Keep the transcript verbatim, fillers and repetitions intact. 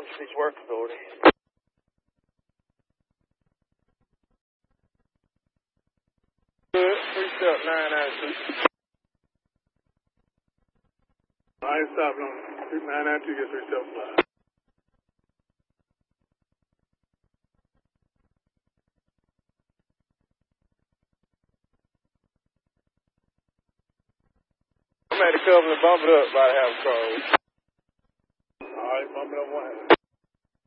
Streets Work Authority. Good. Three step nine nine two. I ain't stopping on nine nine two, get three step five. I'm at the cover and bump it up by half car. All right, bump it up one.